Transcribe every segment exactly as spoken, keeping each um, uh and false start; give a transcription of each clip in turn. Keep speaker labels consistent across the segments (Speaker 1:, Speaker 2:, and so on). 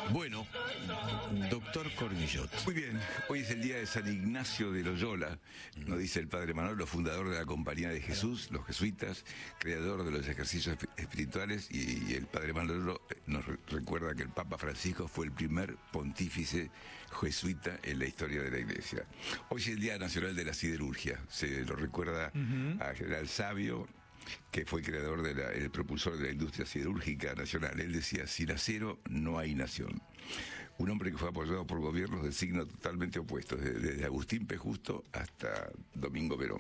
Speaker 1: Bueno, doctor Cornillot.
Speaker 2: Muy bien, hoy es el día de San Ignacio de Loyola, nos dice el padre Manolo, fundador de la Compañía de Jesús, los jesuitas, creador de los ejercicios espirituales, y el padre Manolo nos recuerda que el Papa Francisco fue el primer pontífice jesuita en la historia de la Iglesia. Hoy es el Día Nacional de la Siderurgia, se lo recuerda uh-huh. a General Sabio, que fue creador de la, el propulsor de la industria siderúrgica nacional. Él decía, sin acero no hay nación. Un hombre que fue apoyado por gobiernos de signo totalmente opuestos, desde, desde Agustín P. Justo hasta Domingo Perón.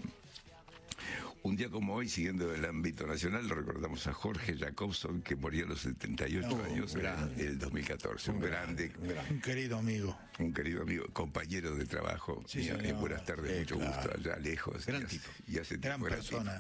Speaker 2: Un día como hoy, siguiendo el ámbito nacional, recordamos a Jorge Jacobson, que murió a los setenta y ocho oh, años en el dos mil catorce. Un, un grande,
Speaker 3: un, gran, un querido amigo.
Speaker 2: Un querido amigo, compañero de trabajo. Sí, y, y buenas tardes, eh, mucho claro. gusto, allá lejos.
Speaker 1: Gran
Speaker 2: y
Speaker 1: tipo.
Speaker 2: Y hace
Speaker 3: gran
Speaker 2: tiempo,
Speaker 3: persona.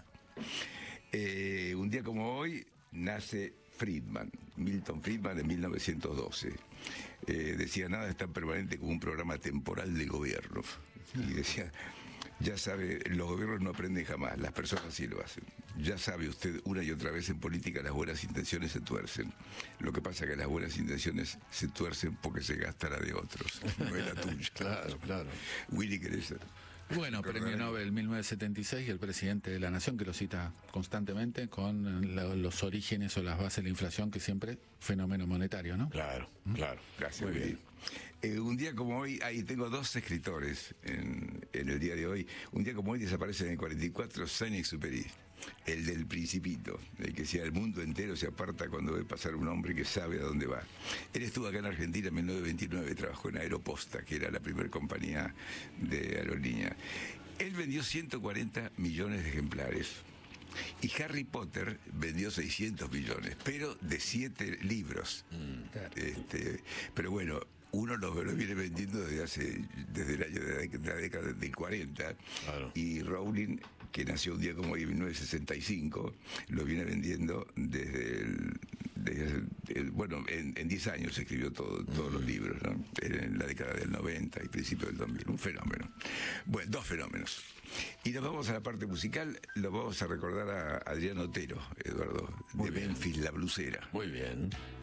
Speaker 2: Eh, un día como hoy nace Friedman, Milton Friedman, en mil novecientos doce. Eh, decía, nada es tan permanente como un programa temporal de gobierno. Y decía, ya sabe, los gobiernos no aprenden jamás, las personas sí lo hacen. Ya sabe usted, una y otra vez en política las buenas intenciones se tuercen. Lo que pasa es que las buenas intenciones se tuercen porque se gasta la de otros, no es la tuya.
Speaker 1: Claro, claro.
Speaker 2: Willy, ¿querés ser?
Speaker 1: Bueno, premio Nobel mil novecientos setenta y seis y el presidente de la Nación, que lo cita constantemente, con la, los orígenes o las bases de la inflación, que siempre fenómeno monetario, ¿no?
Speaker 2: Claro, ¿Mm? claro. Gracias, muy bien. Eh, un día como hoy, ahí tengo dos escritores en, en el día de hoy. Un día como hoy desaparece en el cuarenta y cuatro Saint-Exupéry, el del Principito, el que decía, el mundo entero se aparta cuando ve pasar un hombre que sabe a dónde va. Él estuvo acá en Argentina en mil novecientos veintinueve, trabajó en Aeroposta, que era la primera compañía de aerolínea. Él vendió ciento cuarenta millones de ejemplares. Y Harry Potter vendió seiscientos millones, pero de siete libros. Mm, claro. este, pero bueno, uno los viene vendiendo desde hace desde el año de la década del cuarenta. Claro. Y Rowling, que nació un día como hoy en mil novecientos sesenta y cinco, lo viene vendiendo desde el, desde el bueno, en, en diez años escribió todo, todos mm. los libros, ¿no? En la década del noventa y principio del dos mil, un fenómeno. Bueno, dos fenómenos. Y nos vamos a la parte musical, lo vamos a recordar a Adrián Otero, Eduardo, Muy de bien. Memphis, La Blusera.
Speaker 1: Muy bien.